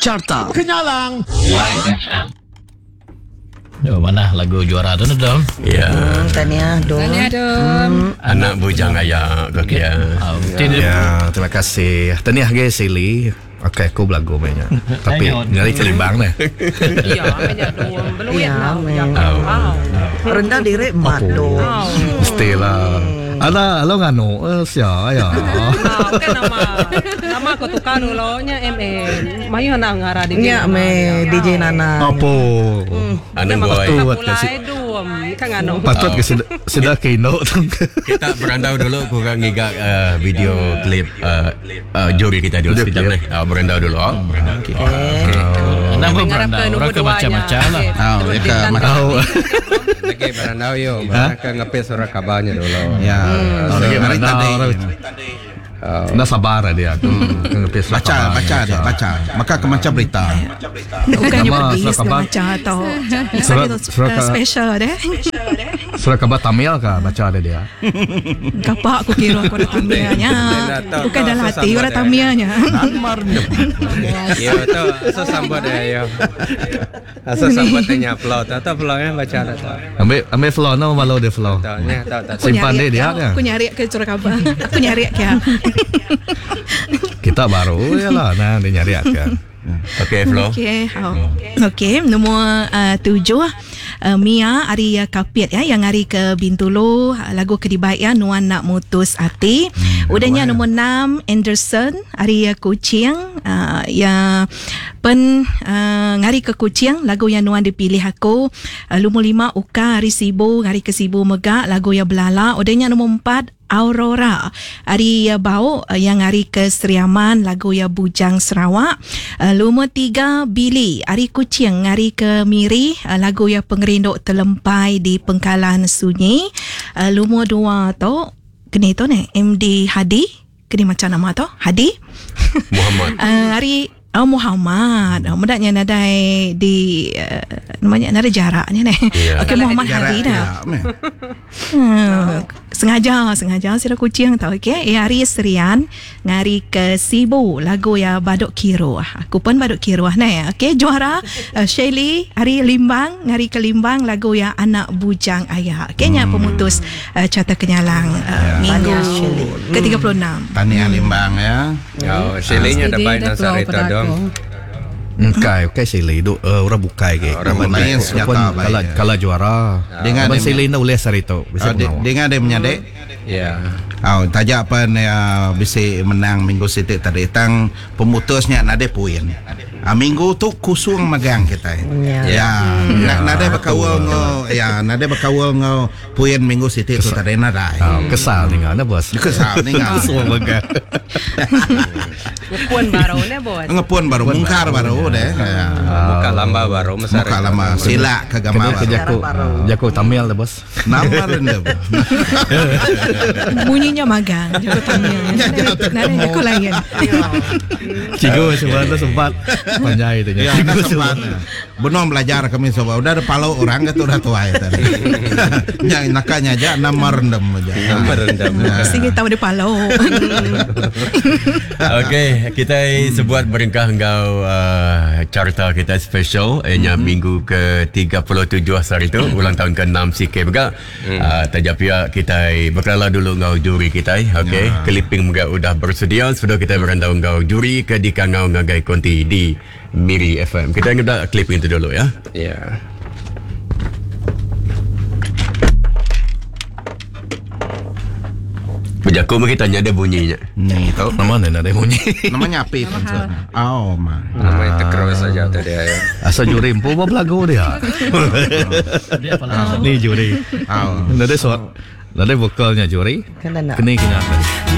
Carta Kenyalang. Mana lagu juara tu Dom? Ya. Tahniah Dom. Anak bujang ayah kaki ya. Ya, terima kasih. Tahniah guys Sili. Okey, aku belagu mainnya. Tapi nyari kelimbang nih. Iya, banyak Dom. Belum Iya, yang rendah diri mat Dom. Mestilah. Halo nganu, siapa ya? Kan nama aku tukar dulu nya MN. Mayu nak ngara di Nya me DJ Nana. Apa? Anak boy. Patut mulai kasih. Dom. Kan ngano. Patut kasih sudah kino. Kita berandau dulu kurang ngigak video klip juri kita dulu sekejap nih. Berandau dulu. Nama berandau orang ke macam-macam lah. Lagi berandau yo, mereka ngepes surat kabarnya dulu. Ya. Lagi berandau. Dah sabar dia tu. Baca. Maka kemacam berita. Bukannya Nama berbis surat khabar. baca atau Surat special deh. Surat khabar Tamil kah baca ada dia? Kapak aku kira aku ada tamianya. Bukan dah latih orang tamianya. Yo tu, so sambut dia yo. Asal sambut tanya upload atau uploadnya baca atau. Ambil flow no malu dia flow. Tak. Simpan dia Aku nyari ke surat khabar. Aku nyari ke. Kita baru ya lah, nah dia nyari kan. Okey, Flo. Okey, nombor 7 Mia Ari Kapit ya yang hari ke Bintulu lagu kedibaik ya Nuan Nak Mutus Ati. Udahnya nombor 6 Anderson Ari Kucing ya ngari ke Kucing lagu yang Nuan dipilih aku. Nombor 5 Uka Ari Sibu ngari ke Sibu Megak lagu yang Belala. Udahnya nombor 4 Aurora Ari Bau yang hari ke Seriaman lagu ya Bujang Sarawak. Nombor 3 Billy Ari Kucing hari ke Miri lagu ya Pengerinduk Terlempai di Pengkalan Sunyi. Nombor 2 tu kena tu ni MD Hadi kena macam nama tu Hadi Muhammad. Hari Muhammad. Mudahnya nadai di namanya nada jaraknya ni. Okey Muhammad Hadi dah. Sengaja sira Kucing tahu okey. Hari Serian ngari ke Sibu lagu ya Baduk Kiro. Aku pun Baduk Kiro ni. Okey juara Shelly hari Limbang ngari ke Limbang lagu ya Anak Bujang Ayah. Okeynya pemutus Carta Kenyalang minggu ke-36. Tahniah Limbang ya. Yo, Shelly-nya ada baik nak cerita dong. Okay Sili duk orang bukai ke. Orang main senjata baik. Kalau juara. Dengan Sili nak boleh sarito. Dengan dia menyadek. Ya. Tajak apa bisa menang minggu sitik tadi tang pemutusnya nade poin. Minggu tu kusung magang kita. Ya. Nade bakawal ngo poin minggu sitik tu tadi nadai. Kesal ni ngana bos. Kesal ni ngana. Kusung magang. Ngepun baru ni bos. Ngepun baru mungkar baru deh. Muka lamba baru mesar. Muka lamba sila ke gambar. Jago Tamil dah bos. Nama rendah. Bunyinya magang jago Tamil. Nari jago lain. Cigo sebenarnya sempat panjai tu. Ya, sempat. Benar belajar kami semua. Udah ada palau orang ke tu dah tua ya tadi. Yang nakanya aja nama rendam aja. Nama rendam. Sini tahu di Palau. Okey, kita sebuat beringkah engkau carta kita special minggu ke-37 hari tu ulang tahun ke-6 CK juga. Tajak pihak kita berkala dulu engkau juri kita. Okey, clipping juga sudah bersedia. Sudah kita berandau engkau juri ke di kangau ngagai konti di Miri FM. Kita ingin clipping itu dulu ya. Ya. Berjaku mungkin tanya ada bunyinya. Ni tahu. Nama ada bunyi. Namanya apa itu? Oh mah. Namanya terus saja tadi ya. Asal juri empu apa lagu dia? Ni juri. Nada vokalnya juri. Kan nak Kena